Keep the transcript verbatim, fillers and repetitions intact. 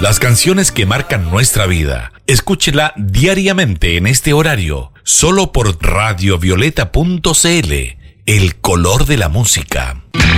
Las canciones que marcan nuestra vida. Escúchela diariamente en este horario, solo por radiovioleta punto c l, el color de la música.